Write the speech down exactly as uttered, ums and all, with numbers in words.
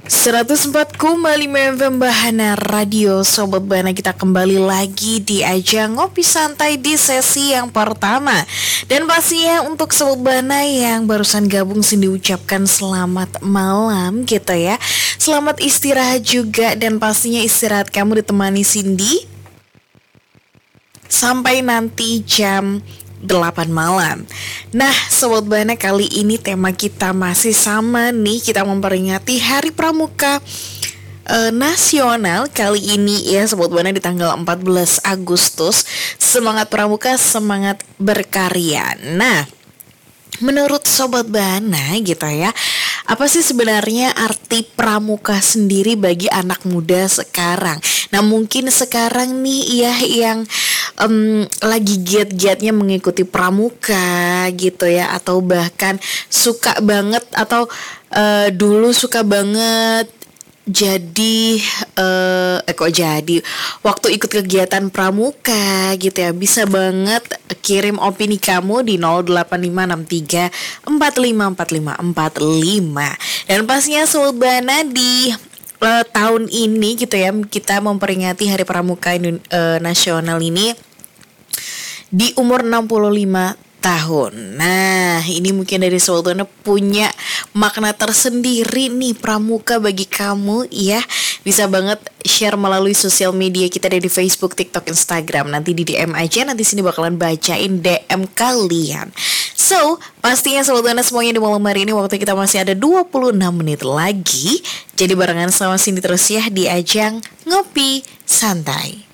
seratus empat koma lima F M Bahana Radio. Sobat Bahana, kita kembali lagi di ajang ngopi santai di sesi yang pertama. Dan pastinya untuk Sobat Bahana yang barusan gabung, sini ucapkan selamat malam gitu ya. Selamat istirahat juga, dan pastinya istirahat kamu ditemani Cindy sampai nanti jam delapan malam. Nah, Sobat Bahana, kali ini tema kita masih sama nih. Kita memperingati Hari Pramuka e, Nasional kali ini ya Sobat Bahana, di tanggal empat belas Agustus. Semangat Pramuka, semangat berkarya. Nah, menurut Sobat Bahana gitu ya, apa sih sebenarnya arti pramuka sendiri bagi anak muda sekarang? Nah, mungkin sekarang nih ya yang um, lagi giat-giatnya mengikuti pramuka gitu ya, atau bahkan suka banget atau uh, dulu suka banget jadi uh, eh kok jadi waktu ikut kegiatan pramuka gitu ya, bisa banget kirim opini kamu di nol delapan lima enam tiga empat lima empat lima empat lima. Dan pastinya Sobat Bahana, di uh, tahun ini gitu ya, kita memperingati Hari Pramuka uh, Nasional ini di umur enam puluh lima tahun. Nah, ini mungkin dari Sobat Bahana punya makna tersendiri nih pramuka bagi kamu ya. Bisa banget share melalui sosial media kita dari Facebook, TikTok, Instagram. Nanti di D M aja, nanti sini bakalan bacain D M kalian. So, pastinya Sobat Bahana semuanya di malam hari ini, waktu kita masih ada dua puluh enam menit lagi. Jadi barengan sama Cindy terus ya di ajang Ngopi Santai.